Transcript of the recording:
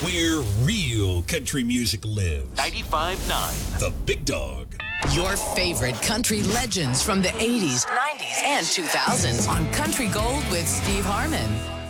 where real country music lives. 95.9. The Big Dog. Your favorite country legends from the 80s, 90s, and 2000s on Country Gold with Steve Harmon.